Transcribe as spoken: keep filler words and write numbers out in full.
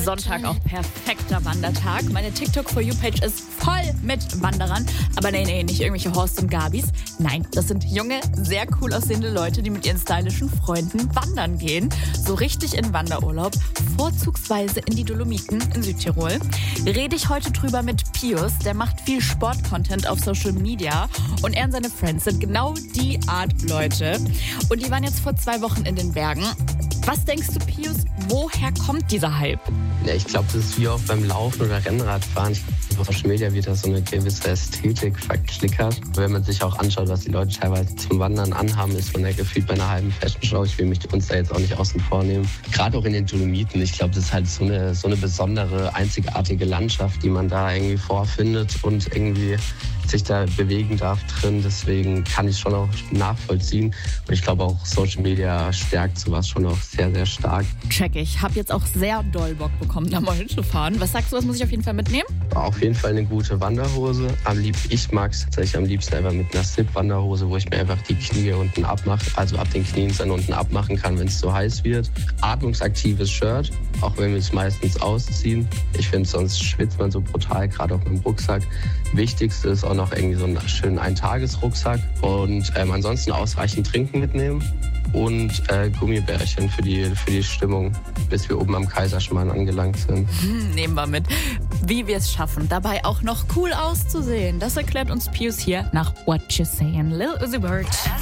Sonntag auch perfekter Wandertag. Meine TikTok-For You-Page ist voll mit Wanderern. Aber nee, nee, nicht irgendwelche Horst und Gabis. Nein, das sind junge, sehr cool aussehende Leute, die mit ihren stylischen Freunden wandern gehen. So richtig in Wanderurlaub. Vorzugsweise in die Dolomiten in Südtirol. Rede ich heute drüber mit Pius. Der macht viel Sport-Content auf Social Media. Und er und seine Friends sind genau die Art Leute. Und die waren jetzt vor zwei Wochen in den Bergen. Was denkst du, Pius, woher kommt dieser Hype? Ja, ich glaube, das ist wie auch beim Laufen oder Rennradfahren. Ich glaube, auf Social Media wird da so eine gewisse Ästhetik verklickert. Wenn man sich auch anschaut, was die Leute teilweise zum Wandern anhaben, ist man ja gefühlt bei einer halben Fashion-Show. Ich will mich uns da jetzt auch nicht außen vor nehmen. Gerade auch in den Dolomiten. Ich glaube, das ist halt so eine, so eine besondere, einzigartige Landschaft, die man da irgendwie vorfindet und irgendwie sich da bewegen darf drin. Deswegen kann ich schon auch nachvollziehen. Und ich glaube auch Social Media stärkt sowas schon auch sehr, sehr stark. Check ich. Hab jetzt auch sehr doll Bock bekommen, da mal hinzufahren. Was sagst du, was muss ich auf jeden Fall mitnehmen? Auf jeden Fall eine gute Wanderhose. Am liebsten, ich mag es tatsächlich am liebsten einfach mit einer Slip-Wanderhose, wo ich mir einfach die Knie unten abmache, also ab den Knien dann unten abmachen kann, wenn es so heiß wird. Atmungsaktives Shirt, auch wenn wir es meistens ausziehen. Ich finde, sonst schwitzt man so brutal, gerade auch mit dem Rucksack. Wichtigste ist auch noch irgendwie so einen schönen Eintagesrucksack und ähm, ansonsten ausreichend Trinken mitnehmen und äh, Gummibärchen für die, für die Stimmung, bis wir oben am Kaiserschmarrn angelangt sind. Hm, nehmen wir mit. Wie wir es schaffen, dabei auch noch cool auszusehen, das erklärt uns Pius hier nach What You Sayin', Lil Uzi Vert.